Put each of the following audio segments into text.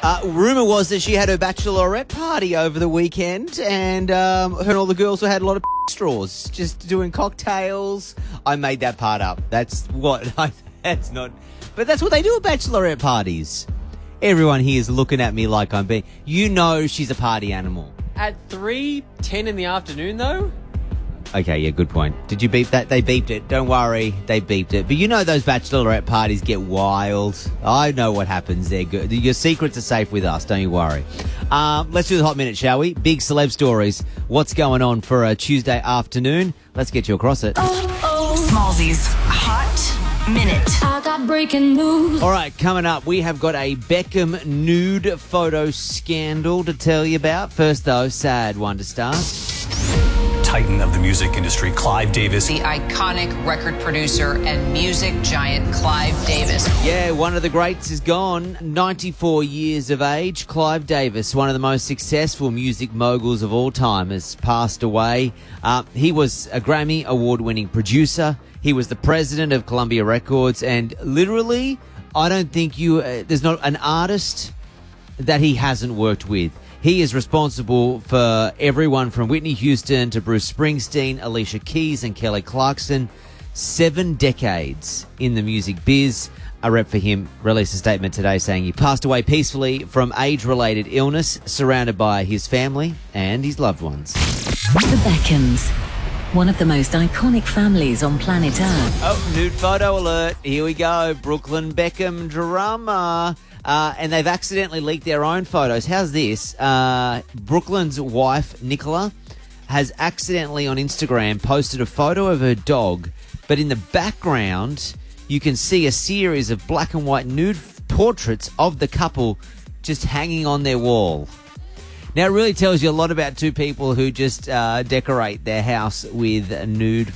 Rumour was that she had her bachelorette party over the weekend, and her and all the girls had a lot of straws, just doing cocktails. I made that part up. That's what that's not. But that's what they do at bachelorette parties. Everyone here is looking at me like I'm being. You know, she's a party animal. At 3:10 in the afternoon, though. Okay, yeah, good point. Did you beep that? They beeped it. Don't worry, they beeped it. But you know those bachelorette parties get wild. I know what happens there. Your secrets are safe with us, don't you worry. Let's do the Hot Minute, shall we? Big celeb stories. What's going on for a Tuesday afternoon? Let's get you across it. Smallzy's Hot Minute. I got breaking news. All right, coming up, we have got a Beckham nude photo scandal to tell you about. First, though, sad one to start. Titan of the music industry, Clive Davis. The iconic record producer and music giant Clive Davis. Yeah, one of the greats is gone. 94 years of age. Clive Davis, one of the most successful music moguls of all time, has passed away. He was a Grammy award-winning producer. He was the president of Columbia Records, and literally, I don't think there's not an artist that he hasn't worked with. He is responsible for everyone from Whitney Houston to Bruce Springsteen, Alicia Keys and Kelly Clarkson. 7 decades in the music biz. A rep for him released a statement today saying he passed away peacefully from age-related illness, surrounded by his family and his loved ones. The Beckhams, one of the most iconic families on planet Earth. Oh, nude photo alert. Here we go. Brooklyn Beckham drama. And they've accidentally leaked their own photos. How's this? Brooklyn's wife, Nicola, has accidentally on Instagram posted a photo of her dog, but in the background, you can see a series of black and white nude portraits of the couple just hanging on their wall. Now, it really tells you a lot about two people who just decorate their house with a nude.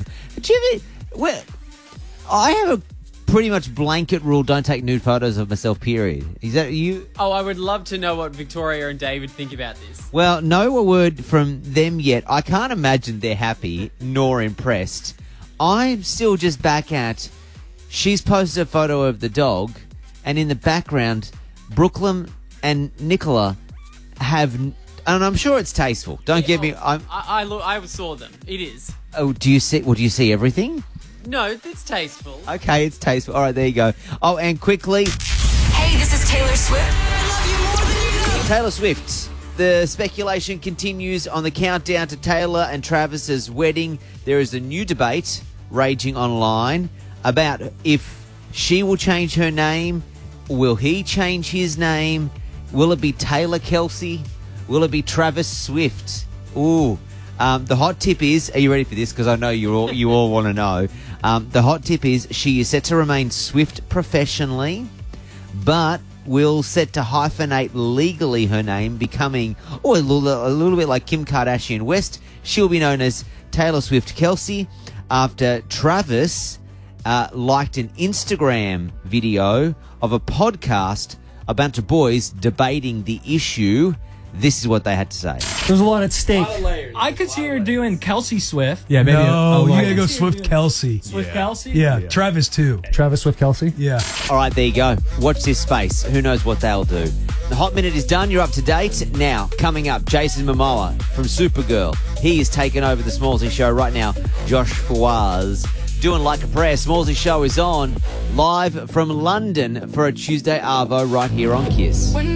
I have a pretty much blanket rule, don't take nude photos of myself, period. Is that you? Oh, I would love to know what Victoria and David think about this. Well, no word from them yet. I can't imagine they're happy nor impressed. I'm still just back at, she's posted a photo of the dog, and in the background, Brooklyn and Nicola have, and I'm sure it's tasteful. Don't get me. I saw them. It is. Oh, do you see everything? No, it's tasteful. Okay, it's tasteful. All right, there you go. Oh, and quickly, Hey, this is Taylor Swift. Taylor Swift. The speculation continues on the countdown to Taylor and Travis's wedding. There is a new debate raging online about if she will change her name. Will he change his name? Will it be Taylor Kelsey? Will it be Travis Swift? Ooh. The hot tip is, are you ready for this? Because I know you all want to know. The hot tip is she is set to remain Swift professionally, but will set to hyphenate legally her name, becoming a little bit like Kim Kardashian West. She'll be known as Taylor Swift Kelsey after Travis liked an Instagram video of a podcast, a bunch of boys debating the issue. This is what they had to say. There's a lot at stake. I could see her doing Kelsey Swift. Yeah, maybe. No, you gotta go Swift Kelsey. Swift Kelsey? Yeah, Travis too. Travis Swift Kelsey? Yeah. All right, there you go. Watch this space. Who knows what they'll do. The Hot Minute is done. You're up to date. Now, coming up, Jason Momoa from Supergirl. He is taking over the Smallzy Show right now. Josh Fawaz doing Like a Prayer. Smallzy Show is on live from London for a Tuesday Arvo right here on KISS.